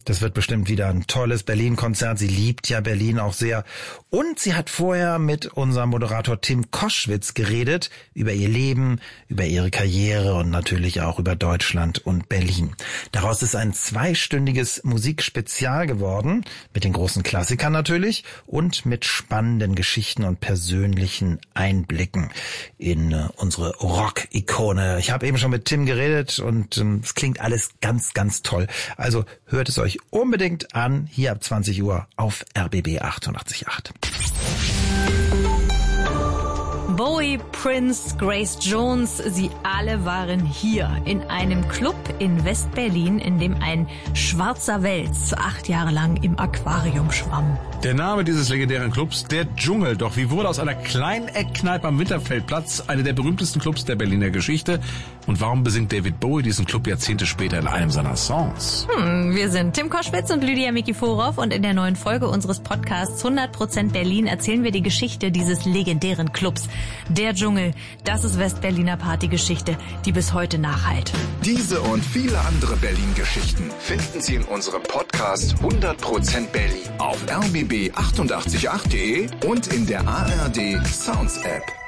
Das wird bestimmt wieder ein tolles Berlin-Konzert. Sie liebt ja Berlin auch sehr. Und sie hat vorher mit unserem Moderator Tim Koschwitz geredet über ihr Leben, über ihre Karriere und natürlich auch über Deutschland und Berlin. Daraus ist ein 2-stündiges Musikspezial geworden, mit den großen Klassikern natürlich und mit spannenden Geschichten und persönlichen Einblicken in unsere Rock-Ikone. Ich habe eben schon mit Tim geredet und es klingt alles ganz, ganz toll. Also hört es euch unbedingt an, hier ab 20 Uhr auf RBB 88.8. Bowie, Prince, Grace Jones, sie alle waren hier in einem Club in West-Berlin, in dem ein schwarzer Wels 8 Jahre lang im Aquarium schwamm. Der Name dieses legendären Clubs, der Dschungel. Doch wie wurde aus einer kleinen Eckkneipe am Winterfeldplatz eine der berühmtesten Clubs der Berliner Geschichte? Und warum besingt David Bowie diesen Club Jahrzehnte später in einem seiner Songs? Wir sind Tim Koschwitz und Lydia Mikiforov und in der neuen Folge unseres Podcasts 100% Berlin erzählen wir die Geschichte dieses legendären Clubs. Der Dschungel, das ist Westberliner Partygeschichte, die bis heute nachhallt. Diese und viele andere Berlin-Geschichten finden Sie in unserem Podcast 100% Berlin auf rbb888.de und in der ARD Sounds App.